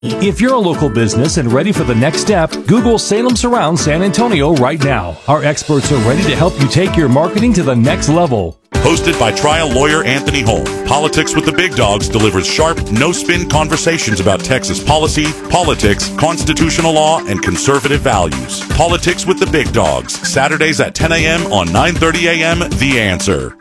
If you're a local business and ready for the next step, Google Salem Surround San Antonio right now. Our experts are ready to help you take your marketing to the next level. Hosted by trial lawyer Anthony Holm, Politics with the Big Dogs delivers sharp, no-spin conversations about Texas policy, politics, constitutional law, and conservative values. Politics with the Big Dogs, Saturdays at 10 a.m. on 9:30 a.m. The Answer.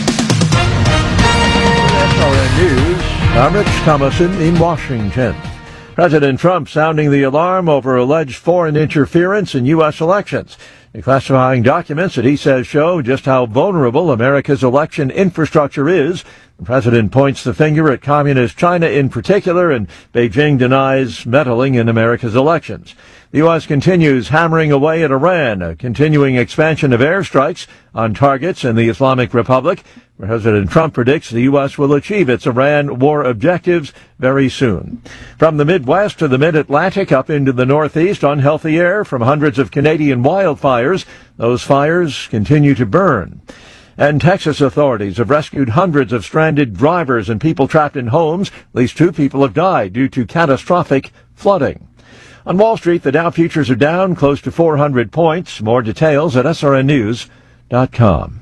SRN News, I'm Rich Thomason in Washington. President Trump sounding the alarm over alleged foreign interference in U.S. elections. Declassifying documents that he says show just how vulnerable America's election infrastructure is. The president points the finger at communist China in particular, and Beijing denies meddling in America's elections. The U.S. continues hammering away at Iran, a continuing expansion of airstrikes on targets in the Islamic Republic. President Trump predicts the U.S. will achieve its Iran war objectives very soon. From the Midwest to the Mid-Atlantic up into the Northeast, unhealthy air from hundreds of Canadian wildfires. Those fires continue to burn. And Texas authorities have rescued hundreds of stranded drivers and people trapped in homes. At least 2 people have died due to catastrophic flooding. On Wall Street, the Dow futures are down close to 400 points. More details at srnnews.com.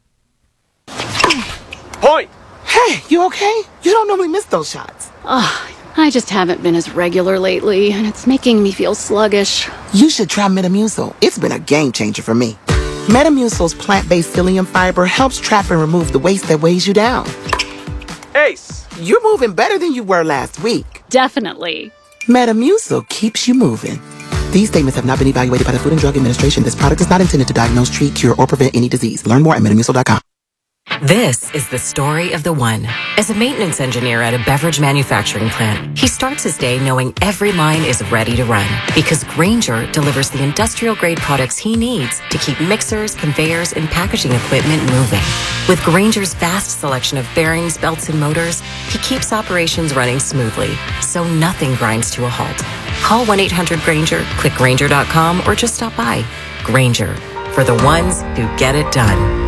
Point! Hey, you okay? You don't normally miss those shots. I just haven't been as regular lately, and it's making me feel sluggish. You should try Metamucil. It's been a game changer for me. Metamucil's plant-based psyllium fiber helps trap and remove the waste that weighs you down. Ace, you're moving better than you were last week. Definitely. Metamucil keeps you moving. These statements have not been evaluated by the Food and Drug Administration. This product is not intended to diagnose, treat, cure, or prevent any disease. Learn more at metamucil.com. This is the story of the one. As a maintenance engineer at a beverage manufacturing plant, he starts his day knowing every line is ready to run because Grainger delivers the industrial-grade products he needs to keep mixers, conveyors, and packaging equipment moving. With Grainger's vast selection of bearings, belts, and motors, he keeps operations running smoothly, so nothing grinds to a halt. Call 1-800-GRAINGER, click Grainger.com, or just stop by. Grainger, for the ones who get it done.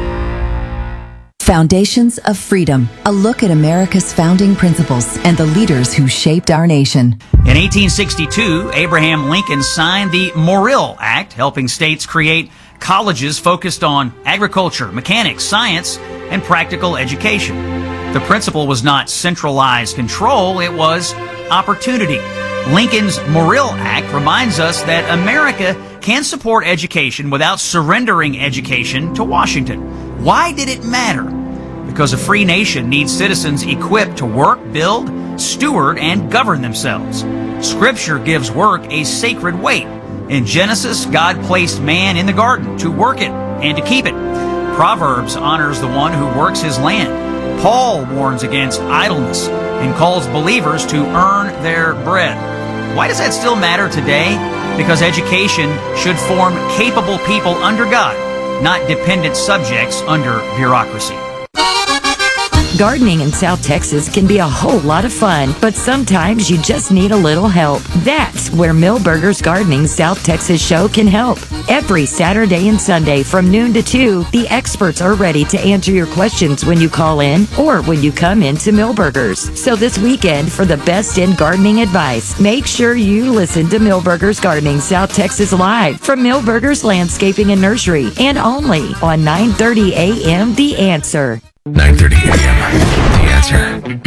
Foundations of Freedom, a look at America's founding principles and the leaders who shaped our nation. In 1862, Abraham Lincoln signed the Morrill Act, helping states create colleges focused on agriculture, mechanics, science, and practical education. The principle was not centralized control, it was opportunity. Lincoln's Morrill Act reminds us that America can support education without surrendering education to Washington. Why did it matter? Because a free nation needs citizens equipped to work, build, steward, and govern themselves. Scripture gives work a sacred weight. In Genesis, God placed man in the garden to work it and to keep it. Proverbs honors the one who works his land. Paul warns against idleness and calls believers to earn their bread. Why does that still matter today? Because education should form capable people under God, not dependent subjects under bureaucracy. Gardening in South Texas can be a whole lot of fun, but sometimes you just need a little help. That's where Millburgers Gardening South Texas Show can help. Every Saturday and Sunday from noon to 2, the experts are ready to answer your questions when you call in or when you come into Millburgers. So this weekend, for the best in gardening advice, make sure you listen to Millburgers Gardening South Texas Live from Millburgers Landscaping and Nursery, and only on 9:30 a.m. The Answer. 9:30 a.m. The Answer.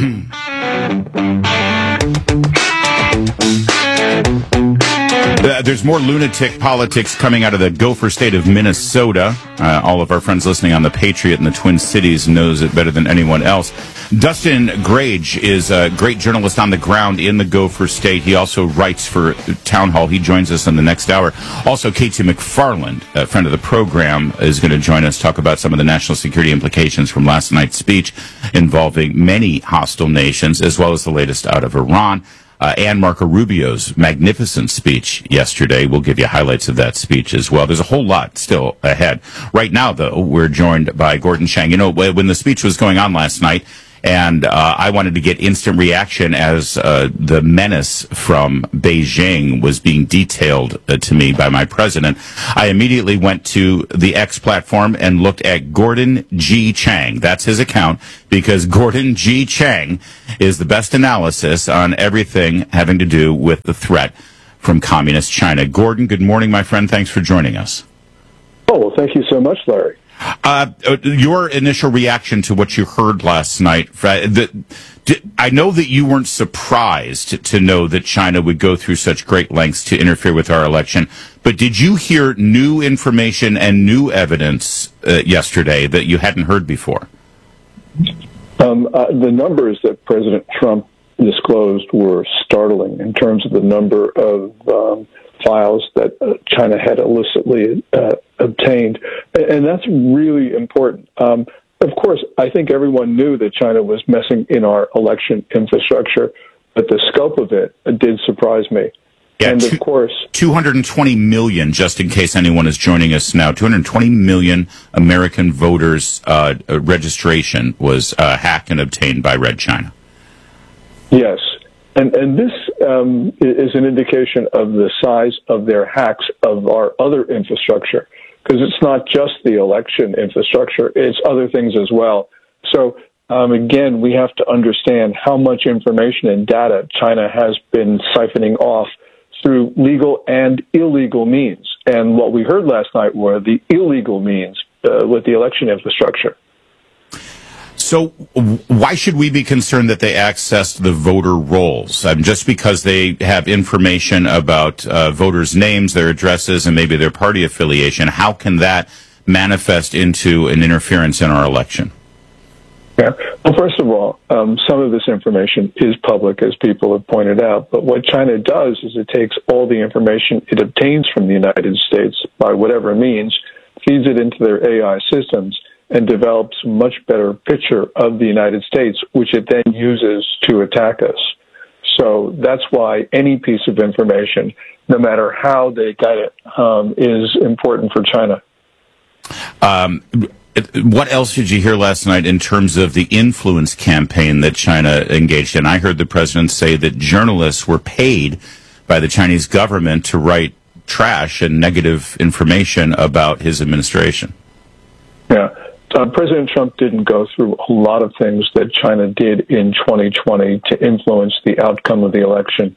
There's more lunatic politics coming out of the Gopher State of Minnesota. All of our friends listening on the Patriot in the Twin Cities knows it better than anyone else. Dustin Grage is a great journalist on the ground in the Gopher State. He also writes for Town Hall. He joins us in the next hour. Also, Katie McFarland, a friend of the program, is going to join us, talk about some of the national security implications from last night's speech involving many hostile nations, as well as the latest out of Iran. And Marco Rubio's magnificent speech yesterday. We'll give you highlights of that speech as well. There's a whole lot still ahead. Right now, though, we're joined by Gordon Chang. You know, when the speech was going on last night, And I wanted to get instant reaction as the menace from Beijing was being detailed to me by my president. I immediately went to the X platform and looked at Gordon G. Chang. That's his account, because Gordon G. Chang is the best analysis on everything having to do with the threat from communist China. Gordon, good morning, my friend. Thanks for joining us. Oh, well, thank you so much, Larry. Your initial reaction to what you heard last night, I know that you weren't surprised to know that China would go through such great lengths to interfere with our election, but did you hear new information and new evidence yesterday that you hadn't heard before? The numbers that President Trump disclosed were startling in terms of the number of files that China had illicitly obtained, and that's really important. Of course, I think everyone knew that China was messing in our election infrastructure, but the scope of it did surprise me. Yeah, and of course, 220 million, just in case anyone is joining us now, 220 million American voters' registration was hacked and obtained by Red China. Yes. And this is an indication of the size of their hacks of our other infrastructure, because it's not just the election infrastructure, it's other things as well. So, again, we have to understand how much information and data China has been siphoning off through legal and illegal means. And what we heard last night were the illegal means with the election infrastructure. So why should we be concerned that they accessed the voter rolls? Just because they have information about voters' names, their addresses, and maybe their party affiliation, how can that manifest into an interference in our election? Yeah. Well, first of all, some of this information is public, as people have pointed out. But what China does is it takes all the information it obtains from the United States by whatever means, feeds it into their AI systems, and develops a much better picture of the United States, which it then uses to attack us. So that's why any piece of information, no matter how they get it, is important for China. What else did you hear last night in terms of the influence campaign that China engaged in? I heard the president say that journalists were paid by the Chinese government to write trash and negative information about his administration. Yeah. President Trump didn't go through a lot of things that China did in 2020 to influence the outcome of the election.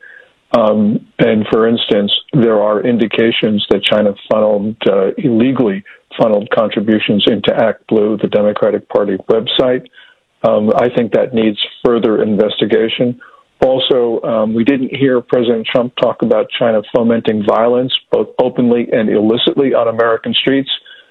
And for instance, there are indications that China illegally funneled contributions into ActBlue, the Democratic Party website. I think that needs further investigation. Also, we didn't hear President Trump talk about China fomenting violence, both openly and illicitly, on American streets.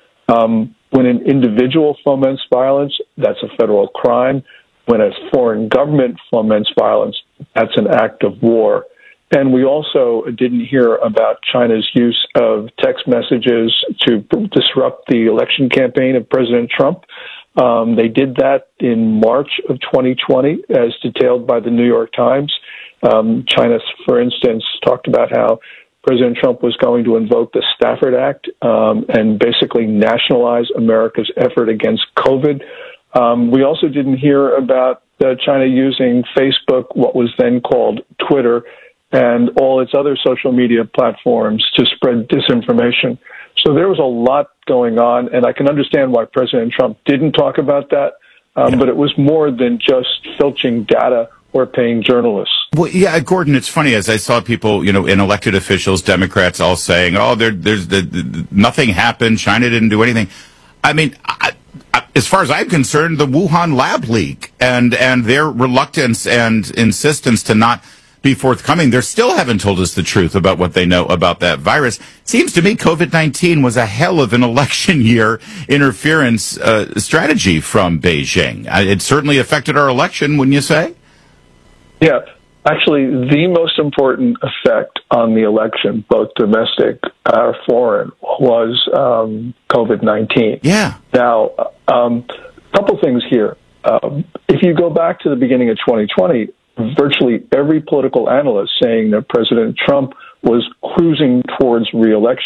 When an individual foments violence, that's a federal crime. When a foreign government foments violence, that's an act of war. And we also didn't hear about China's use of text messages to disrupt the election campaign of President Trump. They did that in March of 2020, as detailed by the New York Times. China, for instance, talked about how President Trump was going to invoke the Stafford Act and basically nationalize America's effort against COVID. We also didn't hear about China using Facebook, what was then called Twitter, and all its other social media platforms to spread disinformation. So there was a lot going on, and I can understand why President Trump didn't talk about that, but it was more than just filching data or paying journalists. Well, yeah, Gordon, it's funny, as I saw people, and elected officials, Democrats, all saying, there's nothing happened, China didn't do anything. I mean, as far as I'm concerned, the Wuhan lab leak and their reluctance and insistence to not be forthcoming, they still haven't told us the truth about what they know about that virus. Seems to me COVID-19 was a hell of an election year interference strategy from Beijing. It certainly affected our election, wouldn't you say? Yeah. Actually, the most important effect on the election, both domestic or foreign, was COVID-19. Yeah. Now, a couple things here. If you go back to the beginning of 2020, virtually every political analyst saying that President Trump was cruising towards re-election.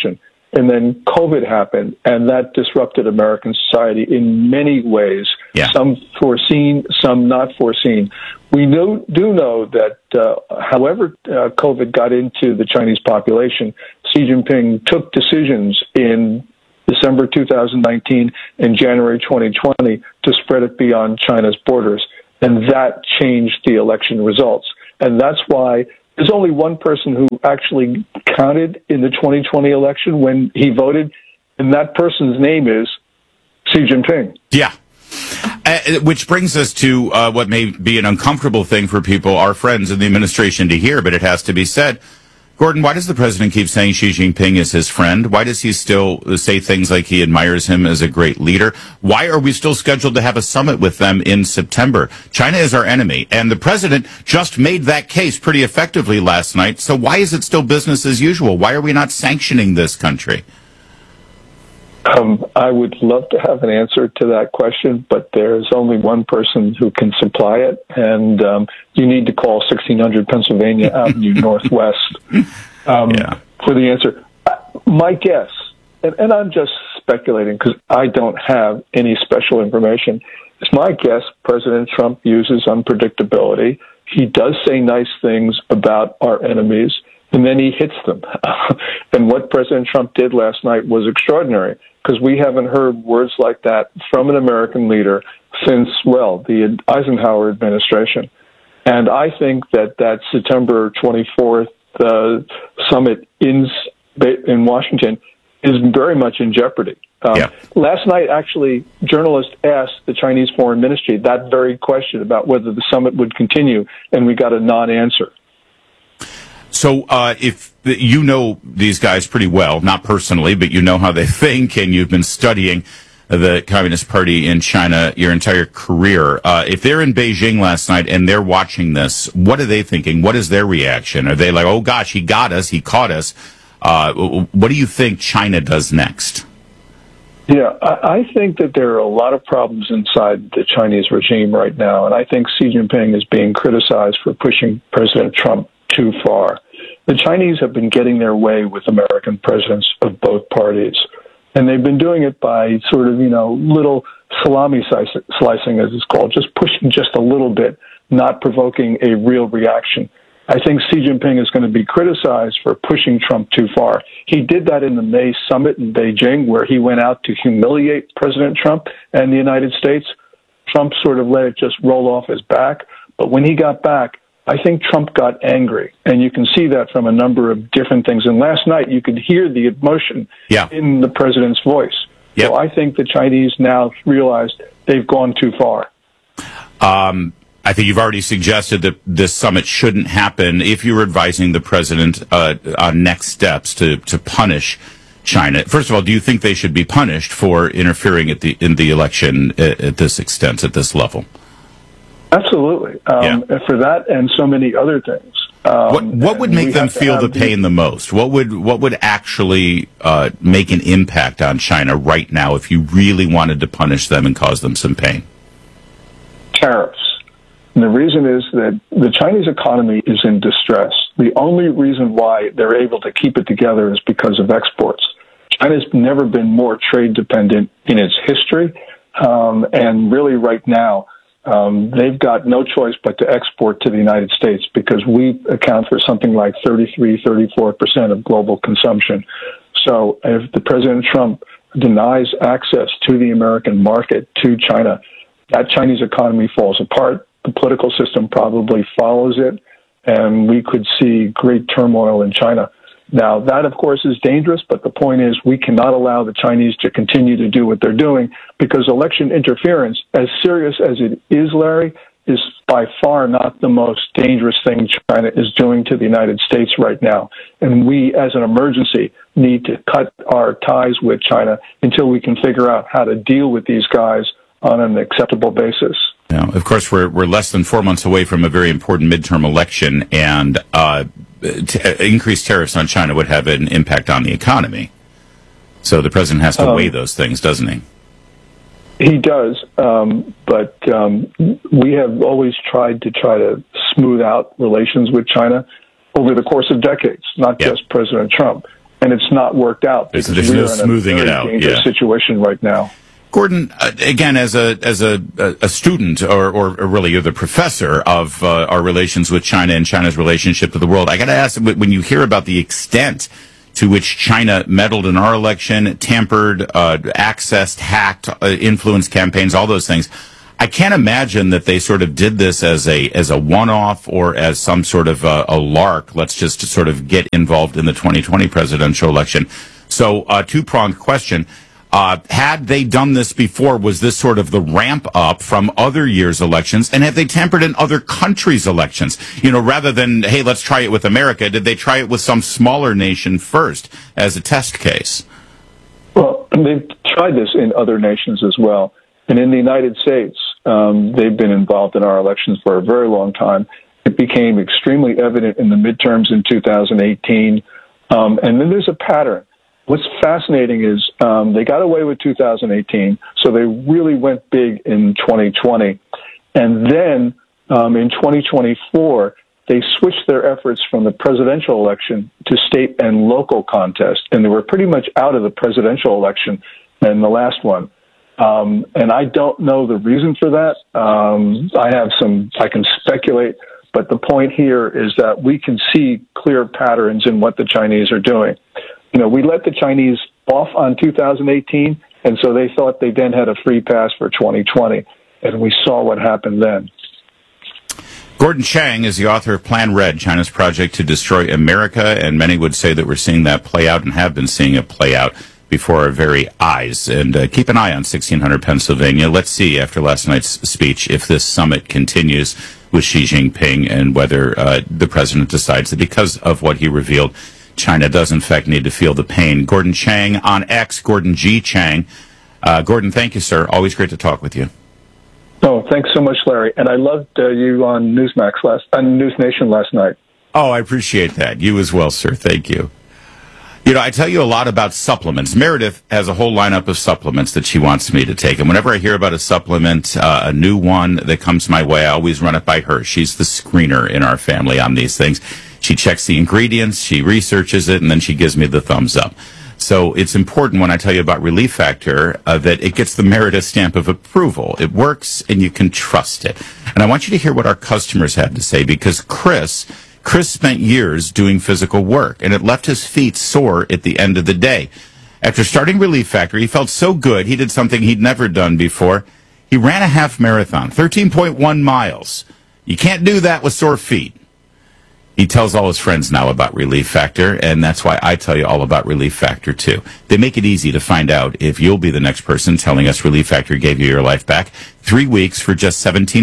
And then COVID happened, and that disrupted American society in many ways, some foreseen, some not foreseen. We do know that, however COVID got into the Chinese population, Xi Jinping took decisions in December 2019 and January 2020 to spread it beyond China's borders, and that changed the election results. And that's why there's only one person who actually counted in the 2020 election when he voted, and that person's name is Xi Jinping. Yeah. Which brings us to what may be an uncomfortable thing for people, our friends in the administration, to hear, but it has to be said. Gordon, why does the president keep saying Xi Jinping is his friend? Why does he still say things like he admires him as a great leader? Why are we still scheduled to have a summit with them in September? China is our enemy, and the president just made that case pretty effectively last night. So why is it still business as usual? Why are we not sanctioning this country? I would love to have an answer to that question, but there's only one person who can supply it, and you need to call 1600 Pennsylvania Avenue Northwest for the answer. My guess, and I'm just speculating because I don't have any special information, is my guess President Trump uses unpredictability. He does say nice things about our enemies, and then he hits them. And what President Trump did last night was extraordinary, because we haven't heard words like that from an American leader since, well, the Eisenhower administration. And I think that September 24th summit in Washington is very much in jeopardy. Last night, actually, journalists asked the Chinese Foreign Ministry that very question about whether the summit would continue, and we got a non-answer. So if you know these guys pretty well, not personally, but you know how they think, and you've been studying the Communist Party in China your entire career. If they're in Beijing last night and they're watching this, what are they thinking? What is their reaction? Are they like, oh, gosh, he got us, he caught us? What do you think China does next? Yeah, I think that there are a lot of problems inside the Chinese regime right now, and I think Xi Jinping is being criticized for pushing President Trump too far. The Chinese have been getting their way with American presidents of both parties, and they've been doing it by sort of, little salami slicing, as it's called, just pushing just a little bit, not provoking a real reaction. I think Xi Jinping is going to be criticized for pushing Trump too far. He did that in the May summit in Beijing, where he went out to humiliate President Trump and the United States. Trump sort of let it just roll off his back. But when he got back, I think Trump got angry, and you can see that from a number of different things. And last night, you could hear the emotion in the president's voice. So I think the Chinese now realized they've gone too far. I think you've already suggested that this summit shouldn't happen. If you were advising the president on next steps to punish China, first of all, do you think they should be punished for interfering in the election at this extent, at this level? Absolutely. For that and so many other things. What would make them feel the pain the most? What would actually make an impact on China right now if you really wanted to punish them and cause them some pain? Tariffs. And the reason is that the Chinese economy is in distress. The only reason why they're able to keep it together is because of exports. China's never been more trade dependent in its history. And really right now, they've got no choice but to export to the United States, because we account for something like 34% of global consumption. So if the President Trump denies access to the American market, to China, that Chinese economy falls apart. The political system probably follows it, and we could see great turmoil in China. Now, that, of course, is dangerous, but the point is we cannot allow the Chinese to continue to do what they're doing, because election interference, as serious as it is, Larry, is by far not the most dangerous thing China is doing to the United States right now. And we, as an emergency, need to cut our ties with China until we can figure out how to deal with these guys on an acceptable basis. Now, of course, we're less than 4 months away from a very important midterm election, and increased tariffs on China would have an impact on the economy. So the president has to weigh those things, doesn't he? He does, but we have always tried to smooth out relations with China over the course of decades, not just President Trump. and it's not worked out. There's no smoothing it out. Dangerous situation right now. Gordon, again, as a student, or really you're the professor of our relations with China and China's relationship to the world, I got to ask, when you hear about the extent to which China meddled in our election, tampered, accessed, hacked, influenced campaigns, all those things, I can't imagine that they sort of did this as a one-off or as some sort of a lark. Let's just sort of get involved in the 2020 presidential election. So, two-pronged question. Had they done this before, was this sort of the ramp up from other years' elections? And have they tampered in other countries' elections? You know, rather than, hey, let's try it with America, did they try it with some smaller nation first as a test case? Well, they've tried this in other nations as well. And in the United States, they've been involved in our elections for a very long time. It became extremely evident in the midterms in 2018. And then there's a pattern. What's fascinating is they got away with 2018, so they really went big in 2020. And then in 2024, they switched their efforts from the presidential election to state and local contests. And they were pretty much out of the presidential election in the last one. And I don't know the reason for that. I can speculate, but the point here is that we can see clear patterns in what the Chinese are doing. You know, we let the Chinese off on 2018, and so they thought they then had a free pass for 2020, and we saw what happened then. Gordon Chang is the author of Plan Red, China's project to destroy America, and many would say that we're seeing that play out and have been seeing it play out before our very eyes. And keep an eye on 1600 Pennsylvania. Let's see, after last night's speech, if this summit continues with Xi Jinping and whether the president decides that because of what he revealed, China does, in fact, need to feel the pain. Gordon Chang on X, Gordon G. Chang. Gordon, thank you, sir. Always great to talk with you. Oh, thanks so much, Larry. And I loved you on News Nation last night. Oh, I appreciate that. You as well, sir. Thank you. You know, I tell you a lot about supplements. Meredith has a whole lineup of supplements that she wants me to take. And whenever I hear about a supplement, a new one that comes my way, I always run it by her. She's the screener in our family on these things. She checks the ingredients, she researches it, and then she gives me the thumbs up. So it's important when I tell you about Relief Factor that it gets the Meredith stamp of approval. It works, and you can trust it. And I want you to hear what our customers have to say, because Chris spent years doing physical work, and it left his feet sore at the end of the day. After starting Relief Factor, he felt so good, he did something he'd never done before. He ran a half marathon, 13.1 miles. You can't do that with sore feet. He tells all his friends now about Relief Factor, and that's why I tell you all about Relief Factor, too. They make it easy to find out if you'll be the next person telling us Relief Factor gave you your life back. 3 weeks for just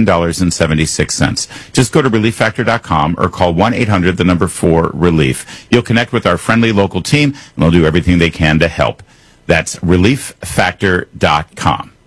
$17.76. Just go to ReliefFactor.com or call 1-800-4RELIEF. You'll connect with our friendly local team, and they'll do everything they can to help. That's ReliefFactor.com.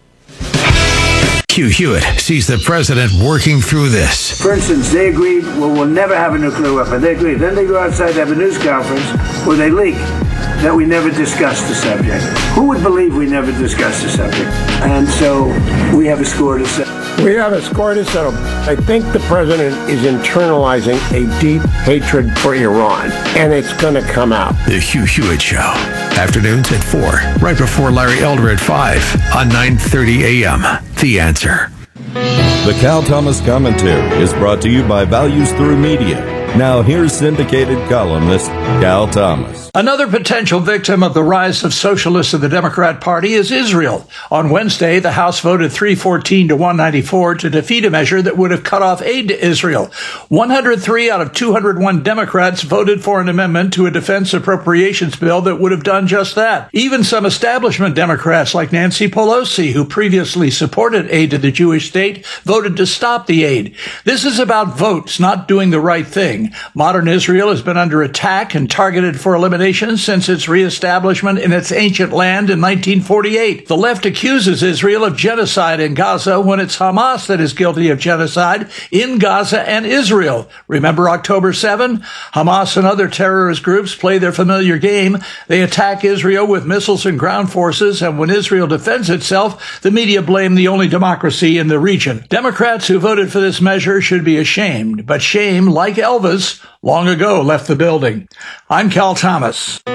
Hugh Hewitt sees the president working through this. For instance, they agreed, we'll never have a nuclear weapon. They agreed. Then they go outside to have a news conference where they leak that we never discussed the subject. Who would believe we never discussed the subject? And so we have a score to settle. We have a score to settle. I think the president is internalizing a deep hatred for Iran, and it's going to come out. The Hugh Hewitt Show. Afternoons at 4, right before Larry Elder at 5 on 9:30 a.m. The Answer. The Cal Thomas Commentary is brought to you by Values Through Media. Now here's syndicated columnist Cal Thomas. Another potential victim of the rise of socialists of the Democrat Party is Israel. On Wednesday, the House voted 314 to 194 to defeat a measure that would have cut off aid to Israel. 103 out of 201 Democrats voted for an amendment to a defense appropriations bill that would have done just that. Even some establishment Democrats like Nancy Pelosi, who previously supported aid to the Jewish state, voted to stop the aid. This is about votes, not doing the right thing. Modern Israel has been under attack and targeted for elimination since its reestablishment in its ancient land in 1948. The left accuses Israel of genocide in Gaza when it's Hamas that is guilty of genocide in Gaza and Israel. Remember October 7? Hamas and other terrorist groups play their familiar game. They attack Israel with missiles and ground forces, and when Israel defends itself, the media blame the only democracy in the region. Democrats who voted for this measure should be ashamed, but shame, like Elvis, long ago left the building. I'm Cal Thomas.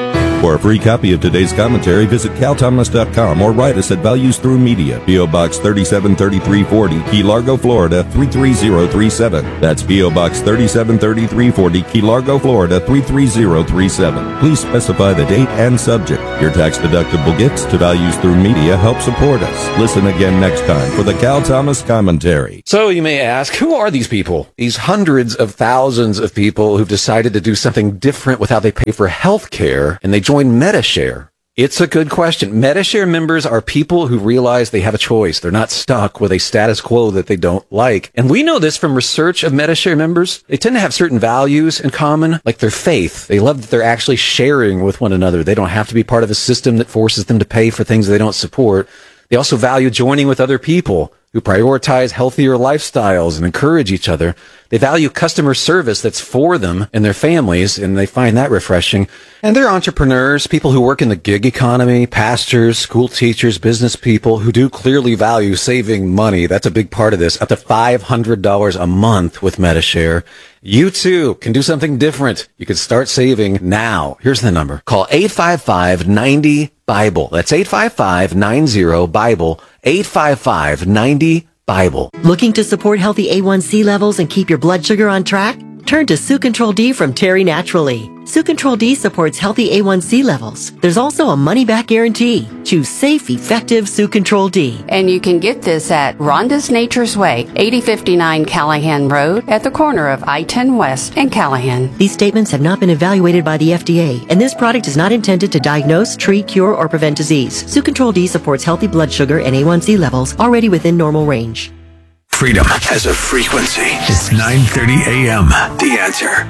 For a free copy of today's commentary, visit calthomas.com or write us at Values Through Media, P.O. Box 373340, Key Largo, Florida 33037. That's P.O. Box 373340, Key Largo, Florida 33037. Please specify the date and subject. Your tax-deductible gifts to Values Through Media help support us. Listen again next time for the Cal Thomas Commentary. So you may ask, who are these people? These hundreds of thousands of people who've decided to do something different with how they pay for health care, and they join Medi-Share. It's a good question. Medi-Share members are people who realize they have a choice. They're not stuck with a status quo that they don't like. And we know this from research of Medi-Share members. They tend to have certain values in common, like their faith. They love that they're actually sharing with one another. They don't have to be part of a system that forces them to pay for things they don't support. They also value joining with other people who prioritize healthier lifestyles and encourage each other. They value customer service that's for them and their families, and they find that refreshing. And they're entrepreneurs, people who work in the gig economy, pastors, school teachers, business people who do clearly value saving money. That's a big part of this. Up to $500 a month with Medi-Share. You too can do something different. You can start saving now. Here's the number. Call 855-90-BIBLE. That's 855-90-BIBLE. 855-90-BIBLE. Looking to support healthy A1C levels and keep your blood sugar on track? Turn to Sue Control D from Terry Naturally. Sue Control D supports healthy A1C levels. There's also a money-back guarantee. Choose safe, effective Sue Control D. And you can get this at Rhonda's Nature's Way, 8059 Callahan Road, at the corner of I-10 West and Callahan. These statements have not been evaluated by the FDA, and this product is not intended to diagnose, treat, cure, or prevent disease. Sue Control D supports healthy blood sugar and A1C levels already within normal range. Freedom has a frequency. It's 9:30 a.m. The Answer.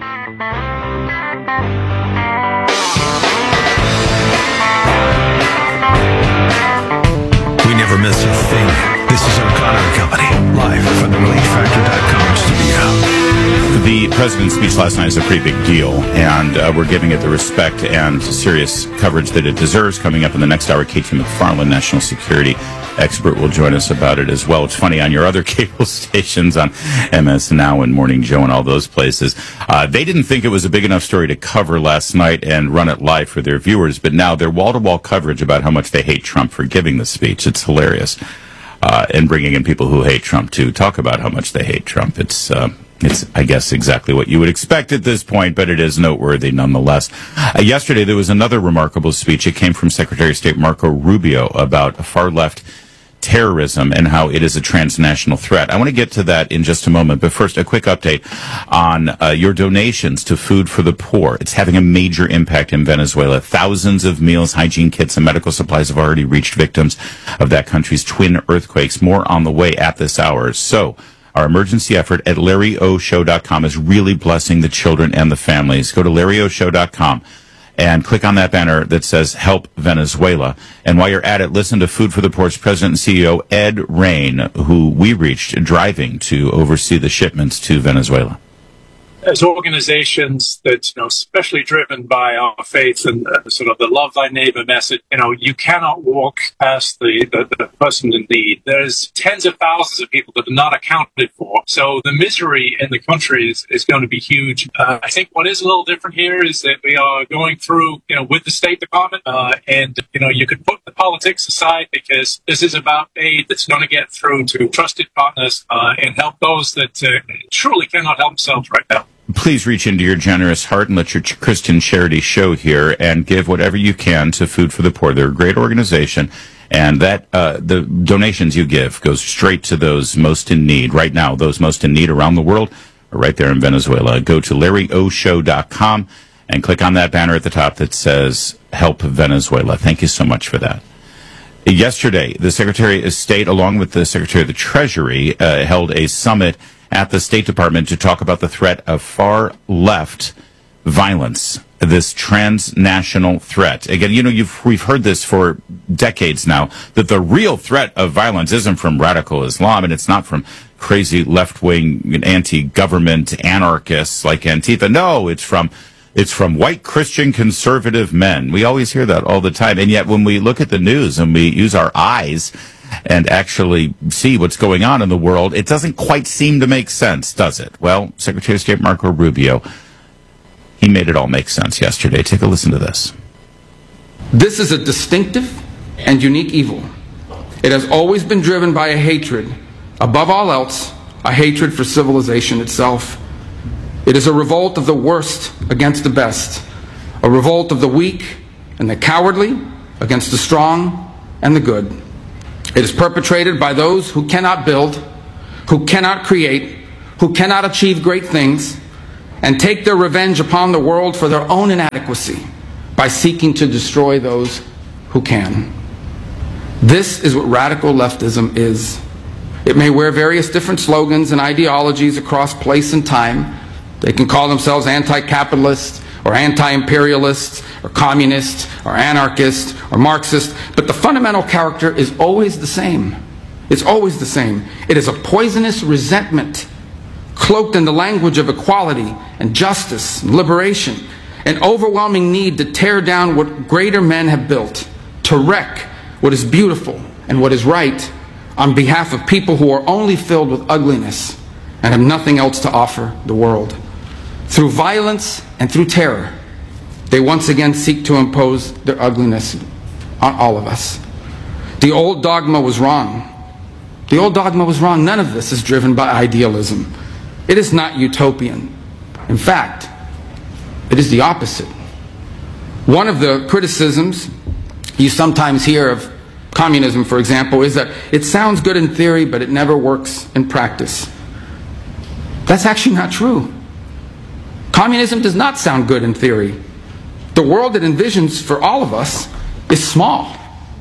We never miss a thing. This is O'Connor & Company, live from the ReliefFactor.com studio. The president's speech last night is a pretty big deal, and we're giving it the respect and serious coverage that it deserves. Coming up in the next hour, KT McFarland, national security expert, will join us about it as well. It's funny, on your other cable stations, on MS Now and Morning Joe and all those places, they didn't think it was a big enough story to cover last night and run it live for their viewers, but now their wall-to-wall coverage about how much they hate Trump for giving the speech, it's hilarious. And bringing in people who hate Trump to talk about how much they hate Trump. It's, I guess, exactly what you would expect at this point, but it is noteworthy nonetheless. Yesterday, there was another remarkable speech. It came from Secretary of State Marco Rubio about far-left terrorism and how it is a transnational threat. I want to get to that in just a moment, but first, a quick update on your donations to Food for the Poor. It's having a major impact in Venezuela. Thousands of meals, hygiene kits, and medical supplies have already reached victims of that country's twin earthquakes. More on the way at this hour. So, our emergency effort at LarryOShow.com is really blessing the children and the families. Go to LarryOShow.com and click on that banner that says Help Venezuela. And while you're at it, listen to Food for the Poor's President and CEO Ed Rain, who we reached driving to oversee the shipments to Venezuela. As organizations that's, especially driven by our faith and sort of the love thy neighbor message, you cannot walk past the person in need. There's tens of thousands of people that are not accounted for. So the misery in the country is going to be huge. I think what is a little different here is that we are going through, with the State Department, and you could put the politics aside because this is about aid that's going to get through to trusted partners and help those that truly cannot help themselves right now. Please reach into your generous heart and let your Christian charity show here and give whatever you can to Food for the Poor. They're a great organization, and that the donations you give goes straight to those most in need. Right now, those most in need around the world are right there in Venezuela. Go to LarryOShow.com and click on that banner at the top that says Help Venezuela. Thank you so much for that. Yesterday, the Secretary of State, along with the Secretary of the Treasury, held a summit at the State Department to talk about the threat of far-left violence, this transnational threat. Again, we've heard this for decades now, that the real threat of violence isn't from radical Islam, and it's not from crazy left-wing anti-government anarchists like Antifa. No, it's from white Christian conservative men. We always hear that all the time, and yet when we look at the news and we use our eyes and actually see what's going on in the world, it doesn't quite seem to make sense, does it? Well, Secretary of State Marco Rubio, he made it all make sense yesterday. Take a listen to this. This is a distinctive and unique evil. It has always been driven by a hatred, above all else, a hatred for civilization itself. It is a revolt of the worst against the best, a revolt of the weak and the cowardly against the strong and the good. It is perpetrated by those who cannot build, who cannot create, who cannot achieve great things, and take their revenge upon the world for their own inadequacy by seeking to destroy those who can. This is what radical leftism is. It may wear various different slogans and ideologies across place and time. They can call themselves anti-capitalist or anti-imperialist or communist or anarchist or Marxist, but the fundamental character is always the same. It's always the same. It is a poisonous resentment cloaked in the language of equality and justice and liberation, an overwhelming need to tear down what greater men have built, to wreck what is beautiful and what is right on behalf of people who are only filled with ugliness and have nothing else to offer the world. Through violence and through terror, they once again seek to impose their ugliness on all of us. The old dogma was wrong. The old dogma was wrong. None of this is driven by idealism. It is not utopian. In fact, it is the opposite. One of the criticisms you sometimes hear of communism, for example, is that it sounds good in theory, but it never works in practice. That's actually not true. Communism does not sound good in theory. The world it envisions for all of us is small,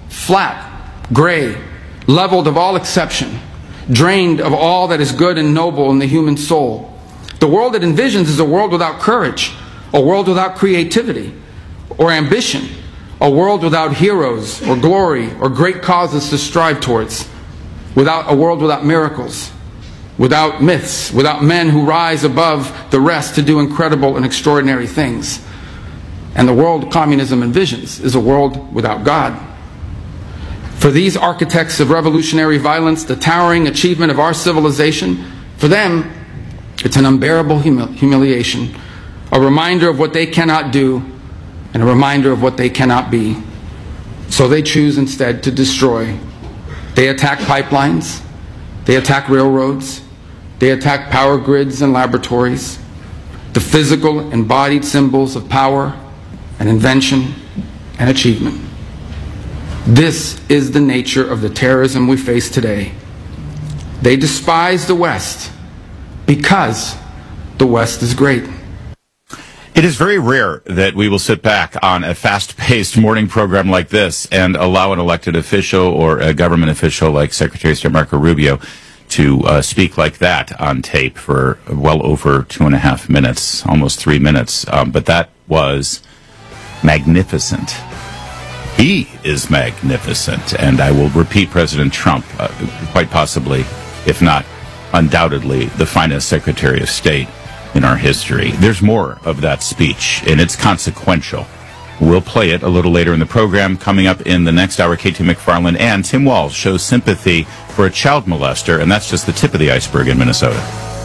flat, gray, leveled of all exception, drained of all that is good and noble in the human soul. The world it envisions is a world without courage, a world without creativity or ambition, a world without heroes or glory or great causes to strive towards, a world without miracles, without myths, without men who rise above the rest to do incredible and extraordinary things. And the world communism envisions is a world without God. For these architects of revolutionary violence, the towering achievement of our civilization, for them, it's an unbearable humiliation, a reminder of what they cannot do, and a reminder of what they cannot be. So they choose instead to destroy. They attack pipelines, they attack railroads, they attack power grids and laboratories, the physical embodied symbols of power and invention and achievement. This is the nature of the terrorism we face today. They despise the West because the West is great. It is very rare that we will sit back on a fast-paced morning program like this and allow an elected official or a government official like Secretary of State Marco Rubio to speak like that on tape for well over 2.5 minutes, almost 3 minutes. But that was magnificent. He is magnificent. And I will repeat, President Trump, quite possibly, if not undoubtedly, the finest Secretary of State in our history. There's more of that speech, and it's consequential. We'll play it a little later in the program. Coming up in the next hour, KT McFarland and Tim Walz shows sympathy for a child molester, and that's just the tip of the iceberg in Minnesota.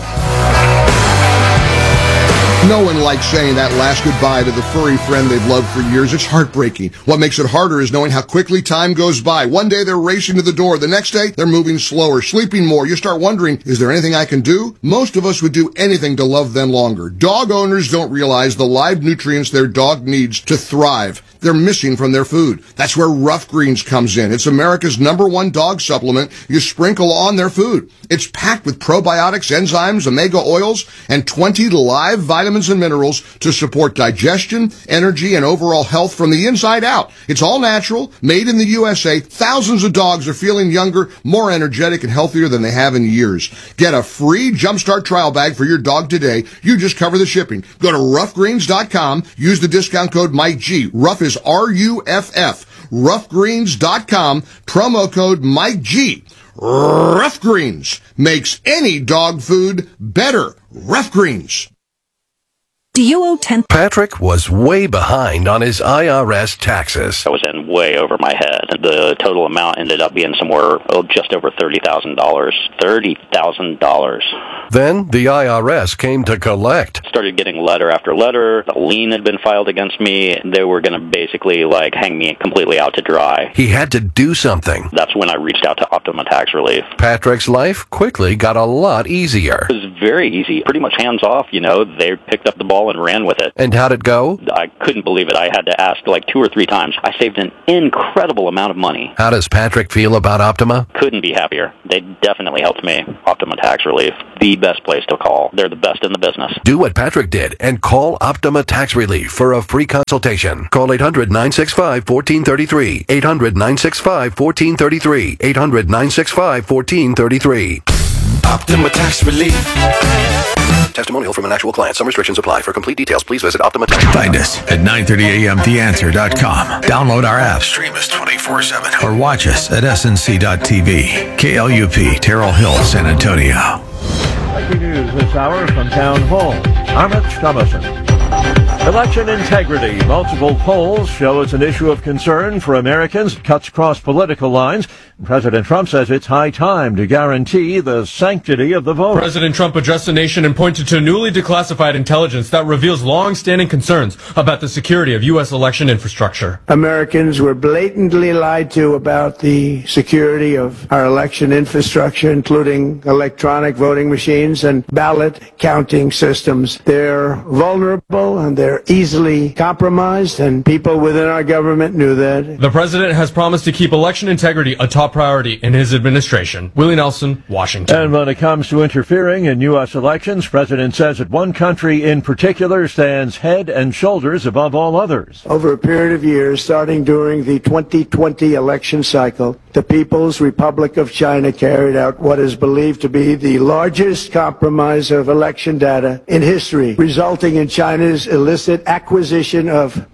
No one likes saying that last goodbye to the furry friend they've loved for years. It's heartbreaking. What makes it harder is knowing how quickly time goes by. One day they're racing to the door. The next day they're moving slower, sleeping more. You start wondering, is there anything I can do? Most of us would do anything to love them longer. Dog owners don't realize the live nutrients their dog needs to thrive. They're missing from their food. That's where Rough Greens comes in. It's America's #1 dog supplement you sprinkle on their food. It's packed with probiotics, enzymes, omega oils, and 20 live vitamins and minerals to support digestion, energy, and overall health from the inside out. It's all natural, made in the USA. Thousands of dogs are feeling younger, more energetic, and healthier than they have in years. Get a free Jumpstart trial bag for your dog today. You just cover the shipping. Go to roughgreens.com. Use the discount code MikeG. Rough is RUFF. Roughgreens.com. Promo code MikeG. Rough Greens makes any dog food better. Rough Greens. Do you owe 10? Patrick was way behind on his IRS taxes. I was in way over my head. The total amount ended up being somewhere just over $30,000. $30,000. Then the IRS came to collect. Started getting letter after letter. A lien had been filed against me. They were going to basically hang me completely out to dry. He had to do something. That's when I reached out to Optima Tax Relief. Patrick's life quickly got a lot easier. It was very easy. Pretty much hands off, They picked up the ball and ran with it. And how'd it go? I couldn't believe it. I had to ask 2 or 3 times. I saved an incredible amount of money. How does Patrick feel about Optima? Couldn't be happier. They definitely helped me. Optima Tax Relief. The best place to call. They're the best in the business. Do what Patrick did and call Optima Tax Relief for a free consultation. Call 800-965-1433. 800-965-1433. 800-965-1433. Optima Tax Relief. Testimonial from an actual client. Some restrictions apply. For complete details, please visit Optima Tax. Find us at 930amtheanswer.com. Download our app. Stream us 24/7. Or watch us at snc.tv. KLUP, Terrell Hill, San Antonio. Breaking news this hour from Town Hall. Amit Thomason. Election integrity. Multiple polls show it's an issue of concern for Americans. It cuts across political lines. President Trump says it's high time to guarantee the sanctity of the vote. President Trump addressed the nation and pointed to newly declassified intelligence that reveals long-standing concerns about the security of U.S. election infrastructure. Americans were blatantly lied to about the security of our election infrastructure, including electronic voting machines and ballot counting systems. They're vulnerable and they're easily compromised, and people within our government knew that. The president has promised to keep election integrity a top priority in his administration. Willie Nelson, Washington. And when it comes to interfering in U.S. elections, President says that one country in particular stands head and shoulders above all others. Over a period of years, starting during the 2020 election cycle, the People's Republic of China carried out what is believed to be the largest compromise of election data in history, resulting in China's illicit acquisition of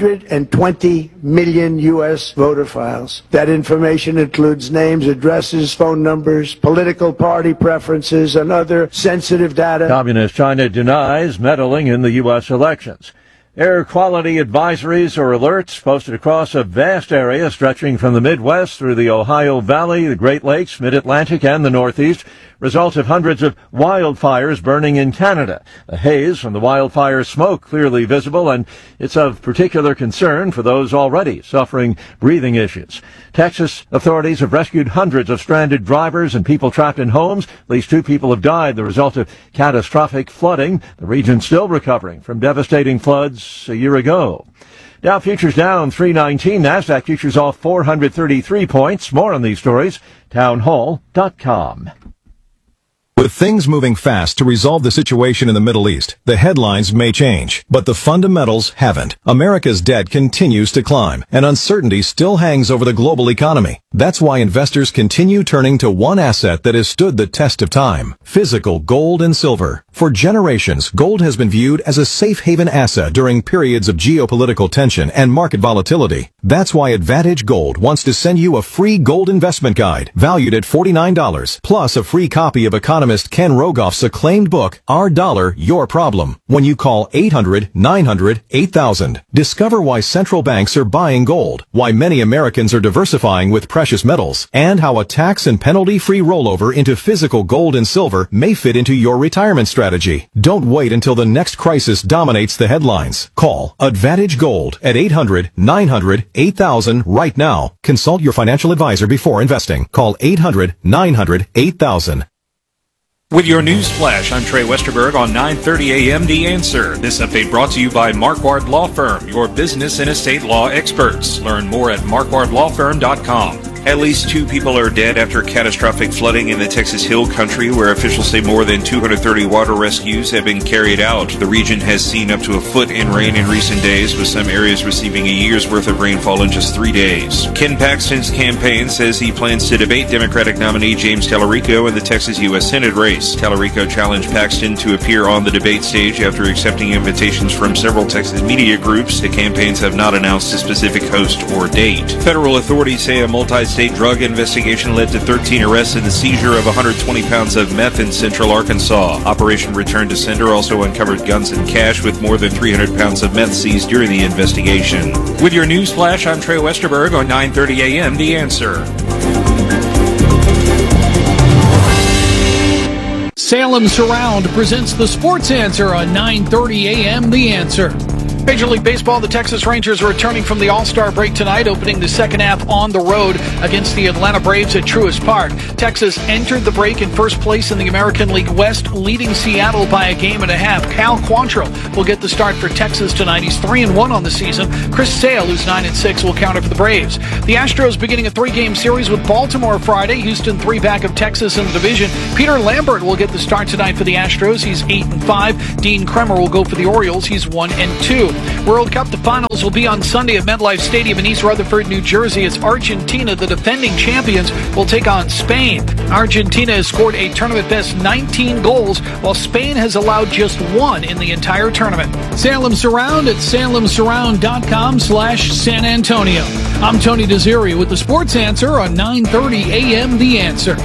220 million U.S. voter files. That information includes names, addresses, phone numbers, political party preferences, and other sensitive data. Communist China denies meddling in the U.S. elections. Air quality advisories or alerts posted across a vast area stretching from the Midwest through the Ohio Valley, the Great Lakes, Mid-Atlantic, and the Northeast result of hundreds of wildfires burning in Canada. The haze from the wildfire smoke clearly visible, and it's of particular concern for those already suffering breathing issues. Texas authorities have rescued hundreds of stranded drivers and people trapped in homes. At least 2 people have died the result of catastrophic flooding. The region still recovering from devastating floods a year ago. Dow futures down 319. NASDAQ futures off 433 points. More on these stories, townhall.com. With things moving fast to resolve the situation in the Middle East, the headlines may change, but the fundamentals haven't. America's debt continues to climb, and uncertainty still hangs over the global economy. That's why investors continue turning to one asset that has stood the test of time: physical gold and silver. For generations, gold has been viewed as a safe haven asset during periods of geopolitical tension and market volatility. That's why Advantage Gold wants to send you a free gold investment guide valued at $49, plus a free copy of economist Ken Rogoff's acclaimed book, Our Dollar, Your Problem, when you call 800-900-8000. Discover why central banks are buying gold, why many Americans are diversifying with precious metals, and how a tax and penalty-free rollover into physical gold and silver may fit into your retirement strategy. Don't wait until the next crisis dominates the headlines. Call Advantage Gold at 800-900-8000 right now. Consult your financial advisor before investing. Call 800-900-8000. With your news flash, I'm Trey Westerberg on 9:30 a.m. The Answer. This update brought to you by Marquardt Law Firm, your business and estate law experts. Learn more at marquardtlawfirm.com. At least 2 people are dead after catastrophic flooding in the Texas Hill Country, where officials say more than 230 water rescues have been carried out. The region has seen up to a foot in rain in recent days, with some areas receiving a year's worth of rainfall in just 3 days. Ken Paxton's campaign says he plans to debate Democratic nominee James Tallarico in the Texas U.S. Senate race. Tallarico challenged Paxton to appear on the debate stage after accepting invitations from several Texas media groups. The campaigns have not announced a specific host or date. Federal authorities say a multi-state state drug investigation led to 13 arrests and the seizure of 120 pounds of meth in central Arkansas. Operation Return to Sender also uncovered guns and cash with more than 300 pounds of meth seized during the investigation. With your news flash, I'm Trey Westerberg on 9:30 a.m. The Answer. Salem Surround presents the Sports Answer on 9:30 a.m. The Answer. Major League Baseball, the Texas Rangers are returning from the All-Star break tonight, opening the second half on the road against the Atlanta Braves at Truist Park. Texas entered the break in first place in the American League West, leading Seattle by a game and a half. Cal Quantrill will get the start for Texas tonight. He's 3-1 on the season. Chris Sale, who's 9-6, will counter for the Braves. The Astros beginning a 3-game series with Baltimore Friday. Houston 3 back of Texas in the division. Peter Lambert will get the start tonight for the Astros. He's 8-5. Dean Kremer will go for the Orioles. He's 1-2. World Cup, the finals will be on Sunday at MetLife Stadium in East Rutherford, New Jersey. It's Argentina, the defending champions, will take on Spain. Argentina has scored a tournament-best 19 goals, while Spain has allowed just 1 in the entire tournament. Salem Surround at salemsurround.com/San Antonio. I'm Tony Desiri with the Sports Answer on 9:30 a.m. The Answer.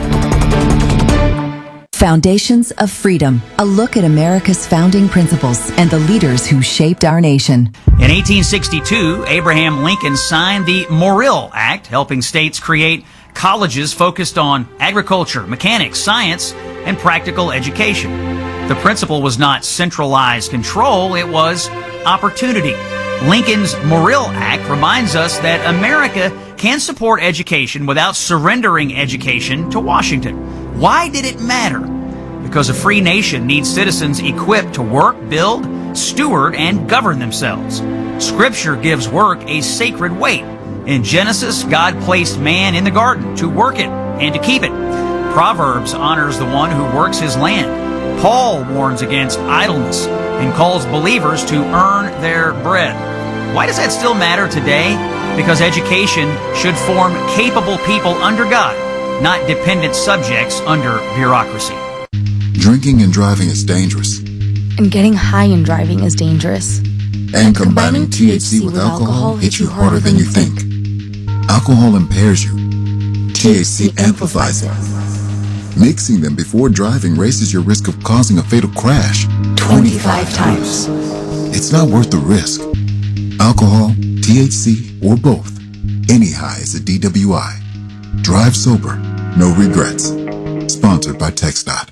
Foundations of Freedom, a look at America's founding principles and the leaders who shaped our nation. In 1862, Abraham Lincoln signed the Morrill Act, helping states create colleges focused on agriculture, mechanics, science, and practical education. The principle was not centralized control, it was opportunity. Lincoln's Morrill Act reminds us that America can support education without surrendering education to Washington. Why did it matter? Because a free nation needs citizens equipped to work, build, steward, and govern themselves. Scripture gives work a sacred weight. In Genesis, God placed man in the garden to work it and to keep it. Proverbs honors the one who works his land. Paul warns against idleness and calls believers to earn their bread. Why does that still matter today? Because education should form capable people under God, not dependent subjects under bureaucracy. Drinking and driving is dangerous. And getting high and driving is dangerous. And combining THC with alcohol hits you harder than you think. Alcohol impairs you. THC amplifies it. Mixing them before driving raises your risk of causing a fatal crash 25 times. It's not worth the risk. Alcohol, THC, or both. Any high is a DWI. Drive sober, no regrets. Sponsored by TxDOT.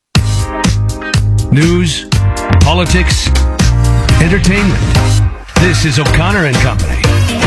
News, politics, entertainment. This is O'Connor and Company.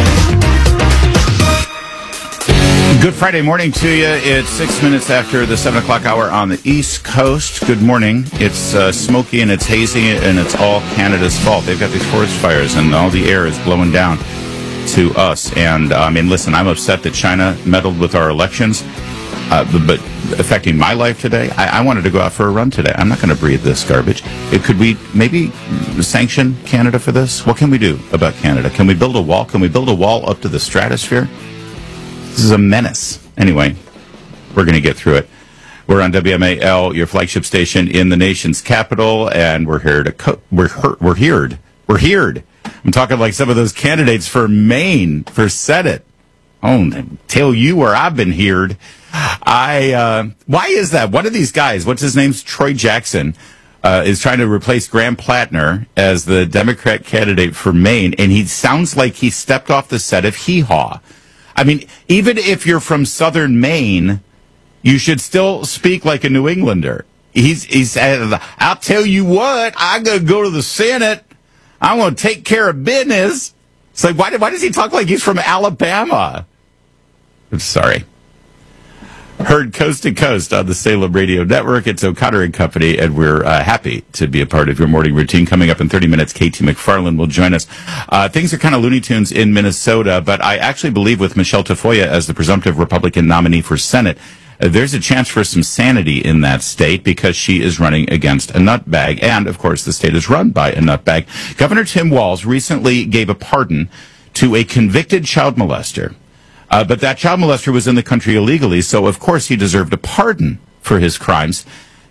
Good Friday morning to you. It's 6 minutes after the 7 o'clock hour on the East Coast. Good morning. It's smoky and it's hazy and it's all Canada's fault. They've got these forest fires and all the air is blowing down to us. And listen, I'm upset that China meddled with our elections, but affecting my life today. I wanted to go out for a run today. I'm not going to breathe this garbage. Could we maybe sanction Canada for this? What can we do about Canada? Can we build a wall? Can we build a wall up to the stratosphere? This is a menace. Anyway, we're going to get through it. We're on WMAL, your flagship station in the nation's capital, and we're here to we're heard. I'm talking like some of those candidates for Maine, for Senate. Oh, tell you where I've been heard. Why is that? One of these guys, what's his name? Troy Jackson, is trying to replace Graham Plattner as the Democrat candidate for Maine, and he sounds like he stepped off the set of Hee Haw. I mean, even if you're from southern Maine, you should still speak like a New Englander. He's I'll tell you what, I'm going to go to the Senate. I'm going to take care of business. It's like, why does he talk like he's from Alabama? I'm sorry. Heard coast to coast on the Salem Radio Network. It's O'Connor and Company, and we're happy to be a part of your morning routine. Coming up in 30 minutes, KT McFarland will join us. Things are kind of Looney Tunes in Minnesota, but I actually believe with Michelle Tafoya as the presumptive Republican nominee for Senate, there's a chance for some sanity in that state because she is running against a nutbag. And, of course, the state is run by a nutbag. Governor Tim Walz recently gave a pardon to a convicted child molester. But that child molester was in the country illegally, so of course he deserved a pardon for his crimes.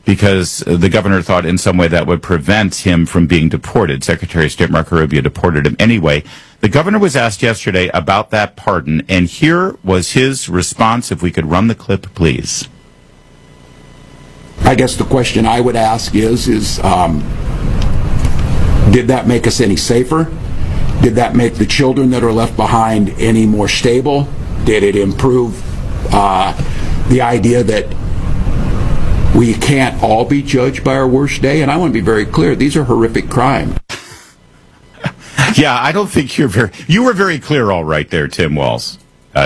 because the governor thought in some way that would prevent him from being deported. Secretary of State Marco Rubio deported him anyway. The governor was asked yesterday about that pardon, and here was his response. If we could run the clip, please. I guess the question I would ask is did that make us any safer? Did that make the children that are left behind any more stable? Did it improve the idea that we can't all be judged by our worst day? And I want to be very clear, these are horrific crimes. Yeah, I don't think you were very clear all right there, Tim Walz.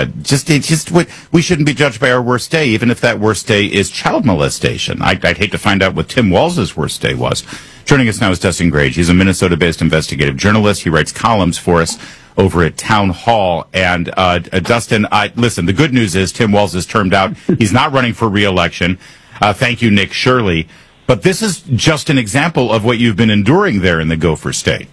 We shouldn't be judged by our worst day, even if that worst day is child molestation. I'd hate to find out what Tim Walz's worst day was. Joining us now is Dustin Grage. He's a Minnesota-based investigative journalist. He writes columns for us over at Town Hall. And Dustin, listen, the good news is Tim Walz is termed out. He's not running for re-election. Thank you, Nick Shirley. But this is just an example of what you've been enduring there in the Gopher State.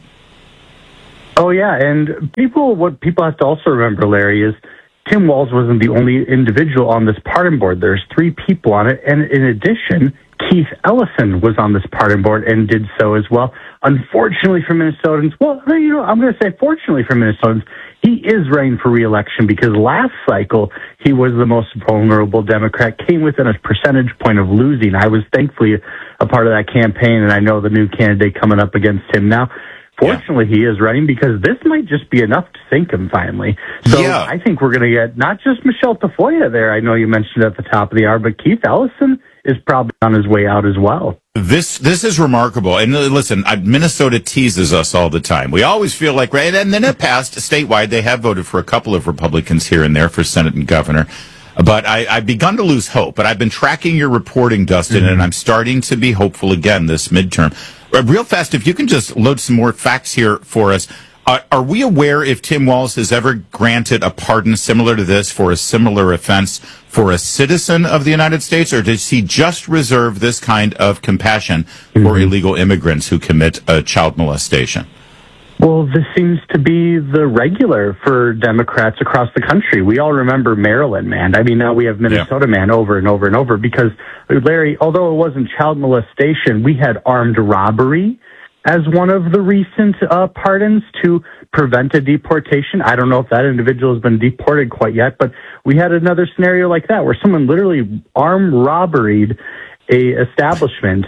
Oh, yeah, and what people have to also remember, Larry, is Tim Walz wasn't the only individual on this pardon board. There's 3 people on it, and in addition, Keith Ellison was on this pardon board and did so as well. Unfortunately for Minnesotans, I'm going to say fortunately for Minnesotans, he is running for re-election because last cycle he was the most vulnerable Democrat, came within a percentage point of losing. I was thankfully a part of that campaign, and I know the new candidate coming up against him now. Fortunately, he is running because this might just be enough to sink him finally. So I think we're going to get not just Michelle Tafoya there. I know you mentioned at the top of the hour, but Keith Ellison is probably on his way out as well. This is remarkable. And listen, Minnesota teases us all the time. We always feel like, right? And then in the past, statewide, they have voted for a couple of Republicans here and there for Senate and governor. But I've begun to lose hope. But I've been tracking your reporting, Dustin, and I'm starting to be hopeful again this midterm. Real fast, if you can just load some more facts here for us. Are we aware if Tim Walz has ever granted a pardon similar to this for a similar offense for a citizen of the United States, or does he just reserve this kind of compassion for illegal immigrants who commit a child molestation? Well, this seems to be the regular for Democrats across the country. We all remember Maryland man. I mean, now we have Minnesota man over and over and over because, Larry, although it wasn't child molestation, we had armed robbery as one of the recent pardons to prevent a deportation. I don't know if that individual has been deported quite yet, but we had another scenario like that where someone literally armed robberyed a establishment.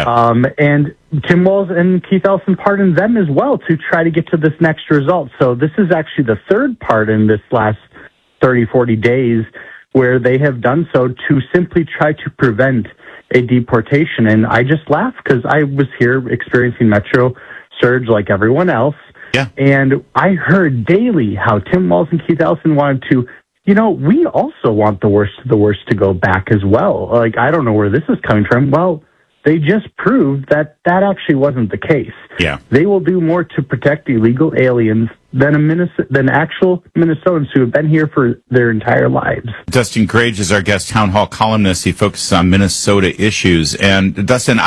And Tim Walz and Keith Ellison pardoned them as well to try to get to this next result. So this is actually the third pardon this last 30, 40 days where they have done so to simply try to prevent a deportation. And I just laugh because I was here experiencing Metro surge like everyone else. And I heard daily how Tim Walz and Keith Ellison wanted to, we also want the worst of the worst to go back as well. Like, I don't know where this is coming from. Well, they just proved that actually wasn't the case. They will do more to protect illegal aliens than actual Minnesotans who have been here for their entire lives. Dustin Grage is our guest Town Hall columnist. He focuses on Minnesota issues. And Dustin,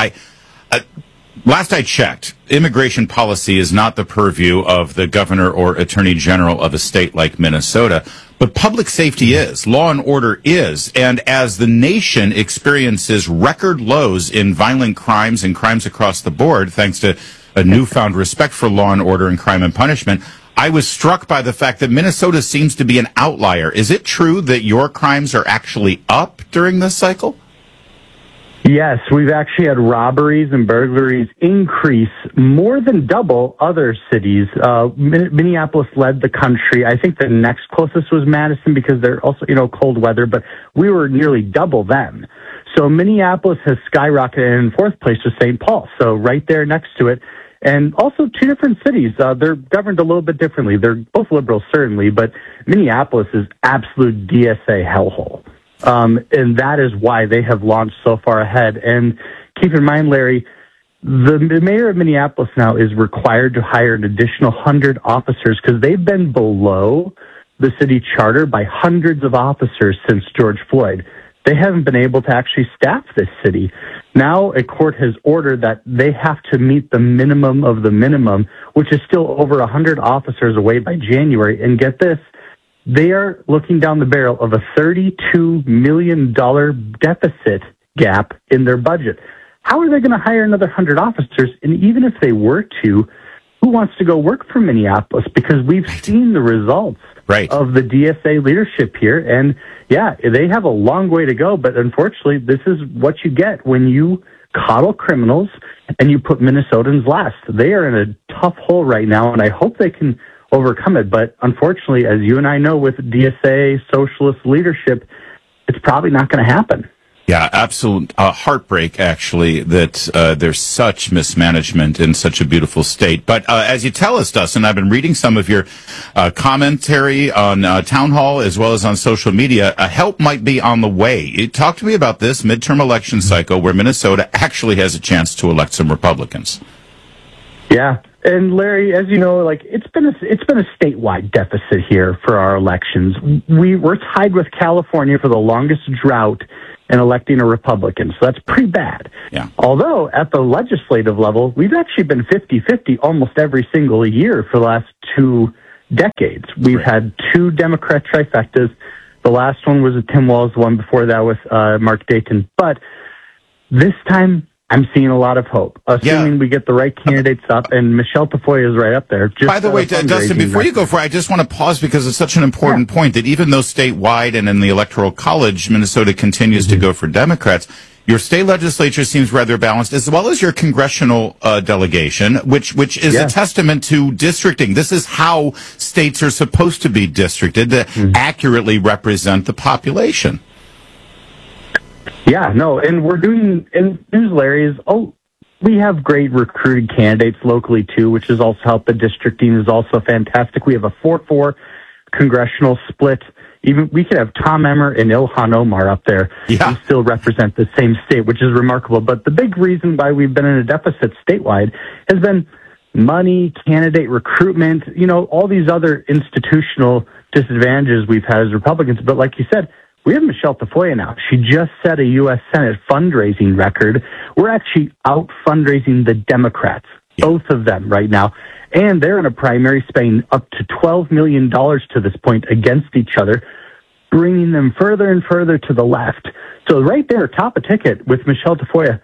last I checked, immigration policy is not the purview of the governor or attorney general of a state like Minnesota, but public safety is, law and order is, and as the nation experiences record lows in violent crimes and crimes across the board, thanks to a newfound respect for law and order and crime and punishment, I was struck by the fact that Minnesota seems to be an outlier. Is it true that your crimes are actually up during this cycle? Yes, we've actually had robberies and burglaries increase more than double other cities. Minneapolis led the country. I think the next closest was Madison because they're also, cold weather, but we were nearly double them. So Minneapolis has skyrocketed, and in fourth place was St. Paul. So right there next to it. And also 2 different cities. They're governed a little bit differently. They're both liberal, certainly, but Minneapolis is absolute DSA hellhole. And that is why they have launched so far ahead. And keep in mind, Larry, the mayor of Minneapolis now is required to hire an additional 100 officers because they've been below the city charter by hundreds of officers since George Floyd. They haven't been able to actually staff this city. Now a court has ordered that they have to meet the minimum of the minimum, which is still over 100 officers away by January. And get this, they are looking down the barrel of a $32 million deficit gap in their budget. How are they going to hire another 100 officers? And even if they were to, who wants to go work for Minneapolis? Because we've seen the results of the DSA leadership here. And yeah, they have a long way to go. But unfortunately, this is what you get when you coddle criminals and you put Minnesotans last. They are in a tough hole right now, and I hope they can overcome it. But unfortunately, as you and I know, with DSA socialist leadership, it's probably not going to happen. Yeah, absolute heartbreak, actually, that there's such mismanagement in such a beautiful state. But as you tell us, Dustin, I've been reading some of your commentary on Town Hall as well as on social media. Help might be on the way. Talk to me about this midterm election cycle where Minnesota actually has a chance to elect some Republicans. Yeah. And Larry, as you know, like it's been a statewide deficit here for our elections. We're tied with California for the longest drought in electing a Republican, so that's pretty bad. Yeah. Although at the legislative level, we've actually been 50-50 almost every single year for the last 2 decades. We've had 2 Democrat trifectas. The last one was Tim Walz, the one before that was Mark Dayton. But this time, I'm seeing a lot of hope, assuming we get the right candidates up, and Michelle Tafoya is right up there. By the way, Dustin, before you go for it, I just want to pause because it's such an important point that even though statewide and in the Electoral College, Minnesota continues to go for Democrats, your state legislature seems rather balanced, as well as your congressional delegation, which is a testament to districting. This is how states are supposed to be districted to accurately represent the population. Yeah, no, and we're doing, and news, Larry, is, we have great recruited candidates locally, too, which has also helped. The districting is also fantastic. We have a 4-4 congressional split. Even we could have Tom Emmer and Ilhan Omar up there and still represent the same state, which is remarkable. But the big reason why we've been in a deficit statewide has been money, candidate recruitment, all these other institutional disadvantages we've had as Republicans. But like you said, we have Michelle Tafoya now. She just set a U.S. Senate fundraising record. We're actually out fundraising the Democrats, both of them right now. And they're in a primary spending up to $12 million to this point against each other, bringing them further and further to the left. So right there, top of ticket with Michelle Tafoya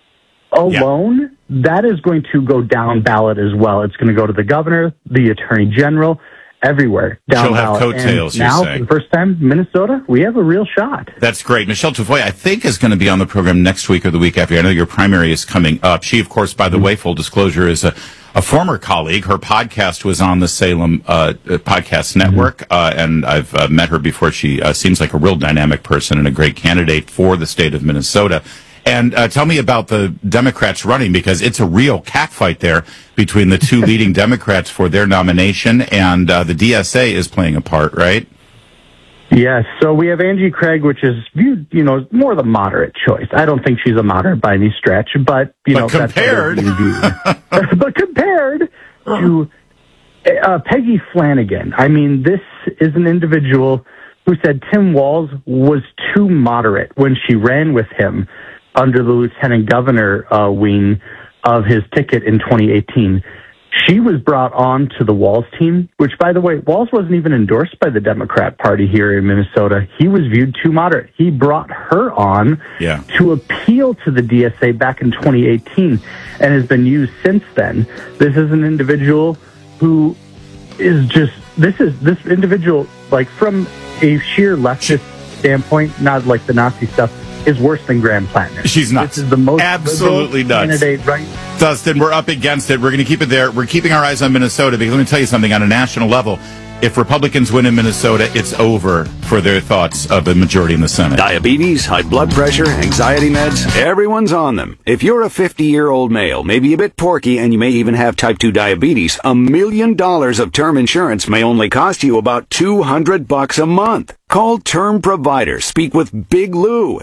alone, that is going to go down ballot as well. It's going to go to the governor, the attorney general, everywhere down She'll have ballot. coattails, and now, for the first time, Minnesota, we have a real shot. That's great. Michelle Tafoya, I think, is going to be on the program next week or the week after. I know your primary is coming up. She, of course, by the way, full disclosure, is a former colleague. Her podcast was on the Salem Podcast Network, and I've met her before. She seems like a real dynamic person and a great candidate for the state of Minnesota. And tell me about the Democrats running, because it's a real catfight there between the 2 leading Democrats for their nomination, and the DSA is playing a part, right? Yes. So we have Angie Craig, which is viewed, more the moderate choice. I don't think she's a moderate by any stretch, but compared, but compared to Peggy Flanagan, I mean, this is an individual who said Tim Walz was too moderate when she ran with him under the lieutenant governor wing of his ticket in 2018. She was brought on to the Walz team, which, by the way, Walz wasn't even endorsed by the Democrat Party here in Minnesota. He was viewed too moderate. He brought her on to appeal to the DSA back in 2018 and has been used since then. This is an individual who is just, this individual, like from a sheer leftist standpoint, not like the Nazi stuff, is worse than Graham Plattner. She's nuts. This is the most absolutely nuts candidate, right? Dustin, we're up against it. We're going to keep it there. We're keeping our eyes on Minnesota because let me tell you something. On a national level, if Republicans win in Minnesota, it's over for their thoughts of the majority in the Senate. Diabetes, high blood pressure, anxiety meds, everyone's on them. If you're a 50-year-old male, maybe a bit porky, and you may even have type 2 diabetes, $1 million of term insurance may only cost you about $200 a month. Call Term Provider. Speak with Big Lou at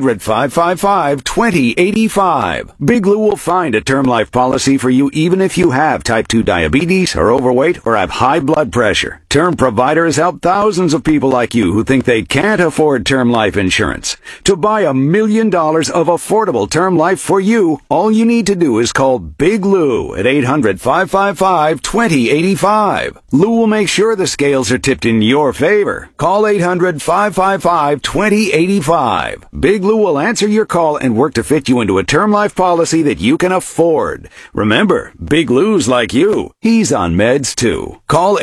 800-555-2085. Big Lou will find a term life policy for you even if you have type 2 diabetes, are overweight, or have high blood pressure. Term Provider has helped thousands of people like you who think they can't afford term life insurance. To buy $1 million of affordable term life for you, all you need to do is call Big Lou at 800-555-2085. Lou will make sure the scales are tipped in your favor. Call 800 1-800-555-2085. Big Lou will answer your call and work to fit you into a term life policy that you can afford. Remember, Big Lou's like you. He's on meds too. Call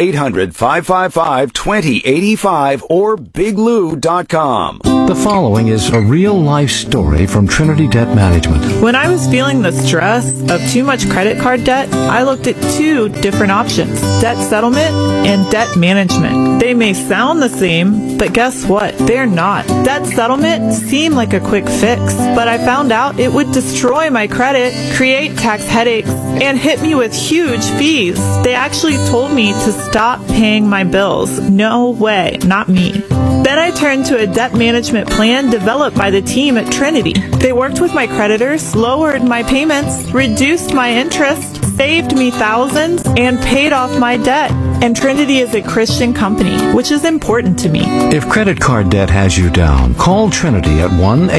800-555-2085 or biglou.com. The following is a real-life story from Trinity Debt Management. When I was feeling the stress of too much credit card debt, I looked at two different options: debt settlement and debt management. They may sound the same, but guess what? They're not. Debt settlement seemed like a quick fix, but I found out it would destroy my credit, create tax headaches, and hit me with huge fees. They actually told me to stop paying my bills. No way, not me. Then I turned to a debt management plan developed by the team at Trinity. They worked with my creditors, lowered my payments, reduced my interest, saved me thousands, and paid off my debt. And Trinity is a Christian company, which is important to me. If credit card debt has you down, call Trinity at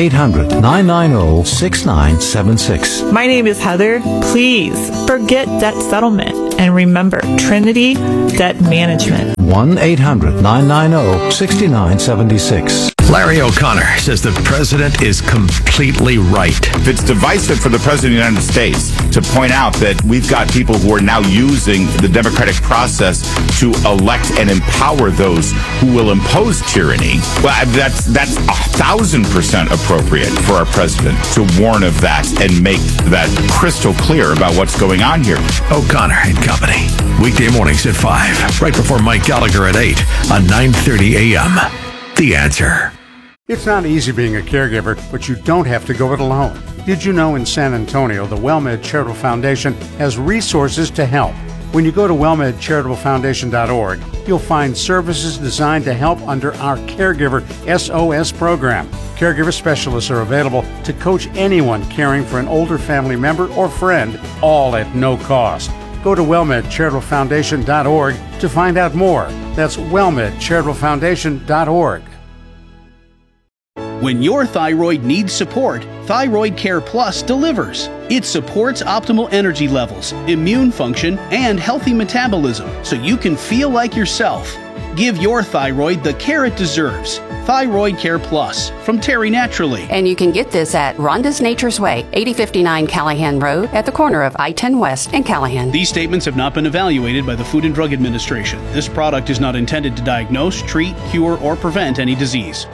1-800-990-6976. My name is Heather. Please forget debt settlement and remember Trinity Debt Management. 1-800-990-6976. Larry O'Connor says the president is completely right. It's divisive for the president of the United States to point out that we've got people who are now using the democratic process to elect and empower those who will impose tyranny. Well, that's 1,000% appropriate for our president to warn of that and make that crystal clear about what's going on here. O'Connor and Company. Weekday mornings at 5, right before Mike Gallagher at 8 on 9:30 a.m. The Answer. It's not easy being a caregiver, but you don't have to go it alone. Did you know in San Antonio, the WellMed Charitable Foundation has resources to help? When you go to wellmedcharitablefoundation.org, you'll find services designed to help under our Caregiver SOS program. Caregiver specialists are available to coach anyone caring for an older family member or friend, all at no cost. Go to wellmedcharitablefoundation.org to find out more. That's wellmedcharitablefoundation.org. When your thyroid needs support, Thyroid Care Plus delivers. It supports optimal energy levels, immune function, and healthy metabolism so you can feel like yourself. Give your thyroid the care it deserves. Thyroid Care Plus from Terry Naturally. And you can get this at Rhonda's Nature's Way, 8059 Callahan Road at the corner of I-10 West and Callahan. These statements have not been evaluated by the Food and Drug Administration. This product is not intended to diagnose, treat, cure, or prevent any disease.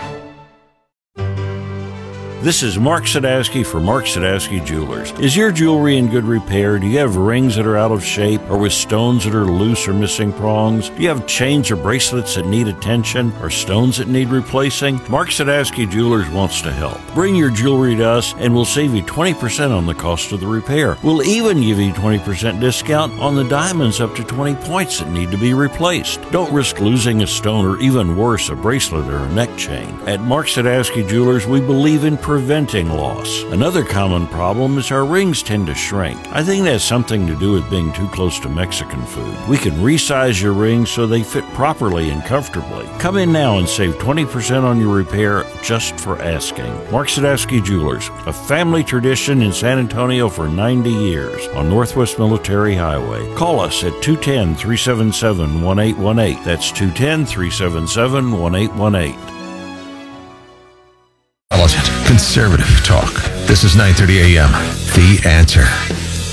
This is Mark Sadowski for Mark Sadowski Jewelers. Is your jewelry in good repair? Do you have rings that are out of shape or with stones that are loose or missing prongs? Do you have chains or bracelets that need attention or stones that need replacing? Mark Sadowski Jewelers wants to help. Bring your jewelry to us and we'll save you 20% on the cost of the repair. We'll even give you 20% discount on the diamonds up to 20 points that need to be replaced. Don't risk losing a stone or even worse, a bracelet or a neck chain. At Mark Sadowski Jewelers, we believe in preventing loss. Another common problem is our rings tend to shrink. I think that has something to do with being too close to Mexican food. We can resize your rings so they fit properly and comfortably. Come in now and save 20% on your repair just for asking. Mark Sadowski Jewelers, a family tradition in San Antonio for 90 years on Northwest Military Highway. Call us at 210-377-1818. That's 210-377-1818. Conservative talk. This is 9:30 a.m. The Answer.